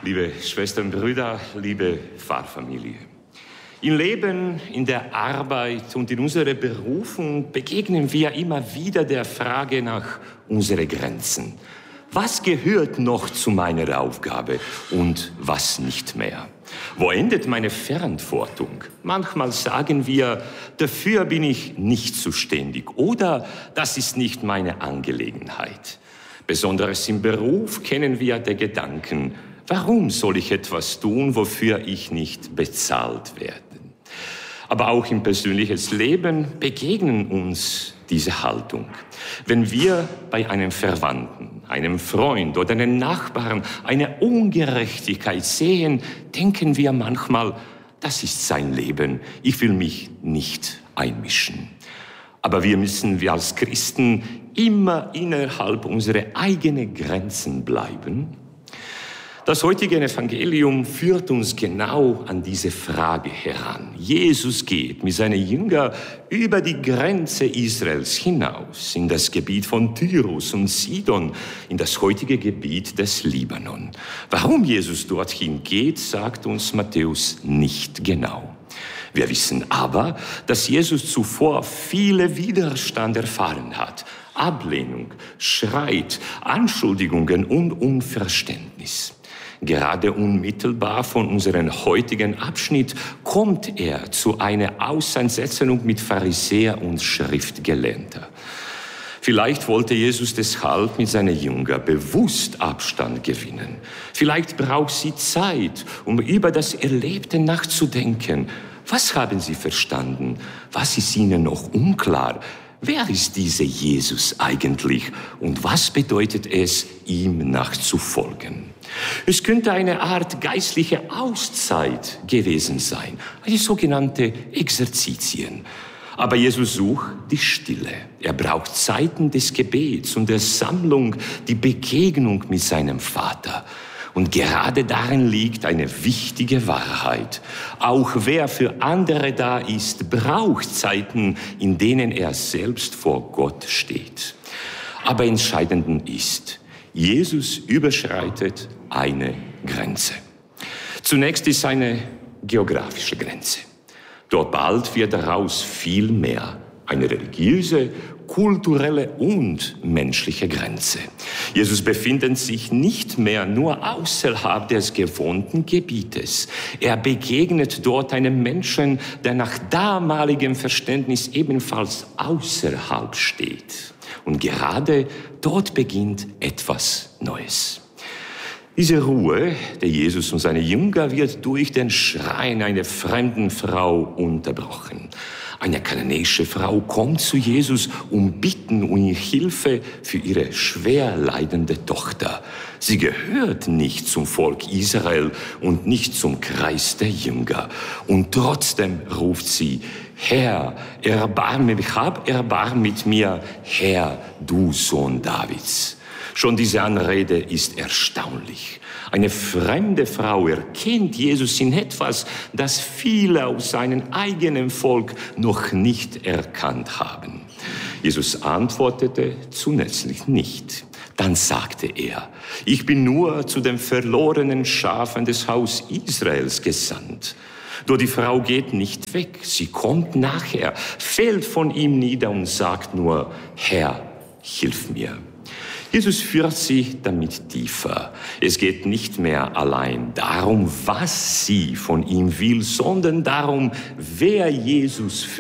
Liebe Schwestern und Brüder, liebe Pfarrfamilie. Im Leben, in der Arbeit und in unserer Berufung begegnen wir immer wieder der Frage nach unseren Grenzen. Was gehört noch zu meiner Aufgabe und was nicht mehr? Wo endet meine Verantwortung? Manchmal sagen wir, dafür bin ich nicht zuständig oder das ist nicht meine Angelegenheit. Besonders im Beruf kennen wir den Gedanken, warum soll ich etwas tun, wofür ich nicht bezahlt werde? Aber auch im persönlichen Leben begegnen uns diese Haltung. Wenn wir bei einem Verwandten, einem Freund oder einem Nachbarn eine Ungerechtigkeit sehen, denken wir manchmal, das ist sein Leben, ich will mich nicht einmischen. Aber wir als Christen immer innerhalb unserer eigenen Grenzen bleiben. Das heutige Evangelium führt uns genau an diese Frage heran. Jesus geht mit seinen Jüngern über die Grenze Israels hinaus, in das Gebiet von Tyrus und Sidon, in das heutige Gebiet des Libanon. Warum Jesus dorthin geht, sagt uns Matthäus nicht genau. Wir wissen aber, dass Jesus zuvor viele Widerstand erfahren hat. Ablehnung, Streit, Anschuldigungen und Unverständnis. Gerade unmittelbar von unserem heutigen Abschnitt kommt er zu einer Auseinandersetzung mit Pharisäer und Schriftgelehrten. Vielleicht wollte Jesus deshalb mit seinen Jüngern bewusst Abstand gewinnen. Vielleicht braucht sie Zeit, um über das Erlebte nachzudenken. Was haben sie verstanden? Was ist ihnen noch unklar? Wer ist dieser Jesus eigentlich und was bedeutet es, ihm nachzufolgen? Es könnte eine Art geistliche Auszeit gewesen sein, eine sogenannte Exerzitien. Aber Jesus sucht die Stille. Er braucht Zeiten des Gebets und der Sammlung, die Begegnung mit seinem Vater. Und gerade darin liegt eine wichtige Wahrheit. Auch wer für andere da ist, braucht Zeiten, in denen er selbst vor Gott steht. Aber entscheidend ist, Jesus überschreitet eine Grenze. Zunächst ist eine geografische Grenze. Dort bald wird daraus viel mehr. Eine religiöse, kulturelle und menschliche Grenze. Jesus befindet sich nicht mehr nur außerhalb des gewohnten Gebietes. Er begegnet dort einem Menschen, der nach damaligem Verständnis ebenfalls außerhalb steht. Und gerade dort beginnt etwas Neues. Diese Ruhe der Jesus und seine Jünger wird durch den Schreien einer fremden Frau unterbrochen. Eine kananäische Frau kommt zu Jesus und bittet um Hilfe für ihre schwer leidende Tochter. Sie gehört nicht zum Volk Israel und nicht zum Kreis der Jünger. Und trotzdem ruft sie, Herr, hab Erbarm mit mir, Herr, du Sohn Davids. Schon diese Anrede ist erstaunlich. Eine fremde Frau erkennt Jesus in etwas, das viele aus seinem eigenen Volk noch nicht erkannt haben. Jesus antwortete zunächst nicht. Dann sagte er, ich bin nur zu den verlorenen Schafen des Haus Israels gesandt. Doch die Frau geht nicht weg. Sie kommt nachher, fällt von ihm nieder und sagt nur, Herr, hilf mir. Jesus führt sie damit tiefer. Es geht nicht mehr allein darum, was sie von ihm will, sondern darum, wer Jesus für